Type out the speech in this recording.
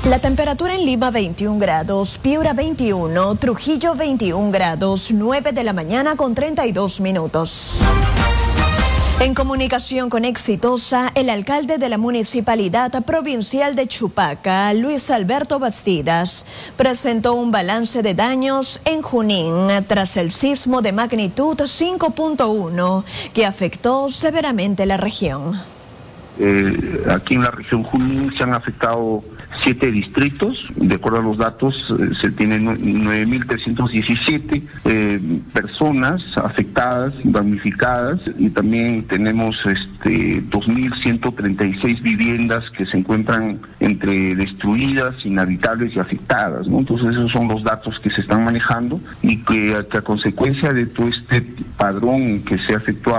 La temperatura en Lima 21 grados, Piura 21, Trujillo 21 grados, 9 de la mañana con 32 minutos. En comunicación con Exitosa, el alcalde de la Municipalidad Provincial de Chupaca, Luis Alberto Bastidas, presentó un balance de daños en Junín tras el sismo de magnitud 5.1 que afectó severamente la región. Aquí en la región Junín se han afectado 7 distritos. De acuerdo a los datos, se tienen 9.317 personas afectadas, damnificadas, y también tenemos 2.136 viviendas que se encuentran entre destruidas, inhabitables y afectadas, ¿no? Entonces esos son los datos que se están manejando y que a consecuencia de todo este padrón que se ha efectuado